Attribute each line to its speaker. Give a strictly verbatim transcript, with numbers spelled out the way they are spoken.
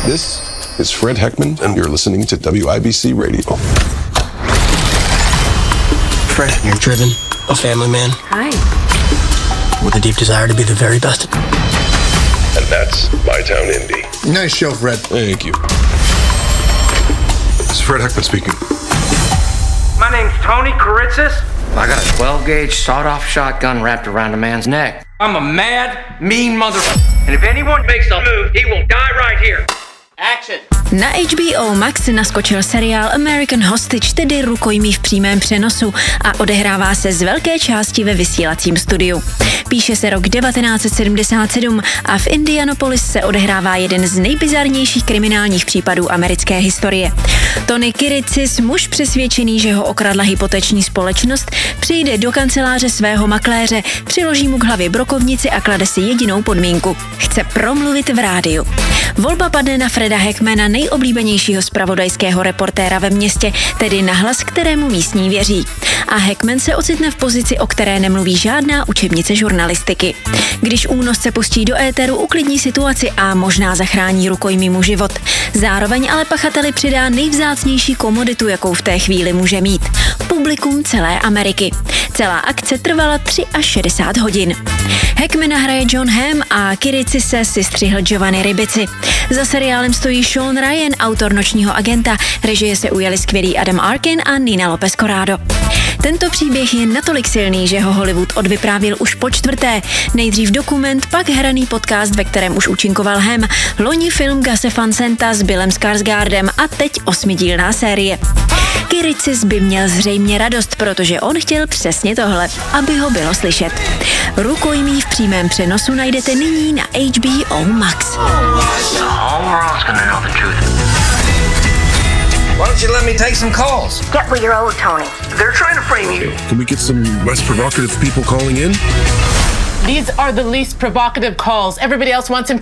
Speaker 1: This is Fred Heckman, and you're listening to W I B C Radio.
Speaker 2: Fred, you're driven, a family man.
Speaker 3: Hi.
Speaker 2: With a deep desire to be the very best.
Speaker 1: And that's My Town Indy.
Speaker 4: Nice show, Fred.
Speaker 1: Thank you. This is Fred Heckman speaking.
Speaker 5: My name's Tony Kuritzis.
Speaker 6: I got a twelve gauge sawed-off shotgun wrapped around a man's neck.
Speaker 5: I'm a mad, mean mother... And if anyone makes a move, he will die right here. Action.
Speaker 3: Na H B O Max naskočil seriál American Hostage, tedy Rukojmí v přímém přenosu, a odehrává se z velké části ve vysílacím studiu. Píše se rok devatenáct set sedmdesát sedm a v Indianapolis se odehrává jeden z nejbizarnějších kriminálních případů americké historie. Tony Kuritzis, muž přesvědčený, že ho okradla hypoteční společnost, přijde do kanceláře svého makléře, přiloží mu k hlavě brokovnici a klade si jedinou podmínku. Chce promluvit v rádiu. Volba padne na Freda Heckmana, nejoblíbenějšího zpravodajského reportéra ve městě, tedy na hlas, kterému místní věří. A Heckman se ocitne v pozici, o které nemluví žádná učebnice žurnalistiky. Když únosce pustí do éteru, uklidní situaci a možná zachrání rukojmímu život. Zároveň ale pachateli přidá nejvzácnější komoditu, jakou v té chvíli může mít. Publikum celé Ameriky. Celá akce trvala tři až šedesát hodin. Heckmana hraje John Hamm a Kuritzise si střihl Giovanni Ribisi. Za seriálem stojí Sean Ryan, autor Nočního agenta, režie se ujali skvělý Adam Arkin a Nina Lopez Corrado. Tento příběh je natolik silný, že ho Hollywood odvyprávil už po čtvrté. Nejdřív dokument, pak hraný podcast, ve kterém už účinkoval Hamm, loni film Gase Van Senta s Billem Skarsgårdem a teď osmidílná série. Kuritzis by měl zřejmě radost, protože on chtěl přesně tohle, aby ho bylo slyšet. Rukojmí v přímém přenosu najdete nyní na H B O Max.
Speaker 6: Why don't you let me take some calls?
Speaker 7: Get with your old Tony. They're trying to frame you.
Speaker 1: Can we get some less provocative people calling in?
Speaker 8: These are the least provocative calls. Everybody else wants him